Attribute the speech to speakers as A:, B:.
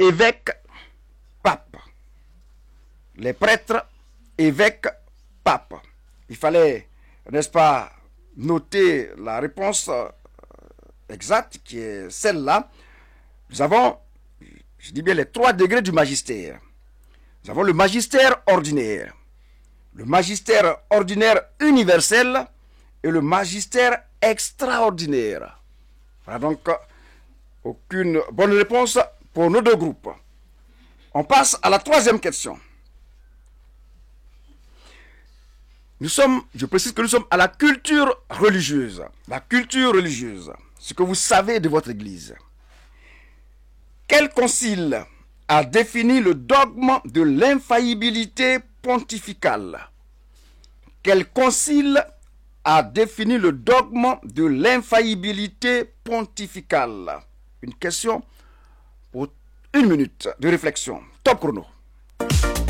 A: évêques, papes. Les prêtres, évêques, papes. Il fallait, n'est-ce pas, noter la réponse exacte qui est celle-là. Nous avons, je dis bien, les 3 degrés du magistère. Nous avons le magistère ordinaire, le magistère ordinaire universel et le magistère extraordinaire. Voilà donc aucune bonne réponse pour nos 2 groupes. On passe à la 3e question. Je précise que nous sommes à la culture religieuse. La culture religieuse, ce que vous savez de votre Église. Quel concile a défini le dogme de l'infaillibilité pontificale? Quel concile a défini le dogme de l'infaillibilité pontificale? Une question pour 1 minute de réflexion. Top chrono.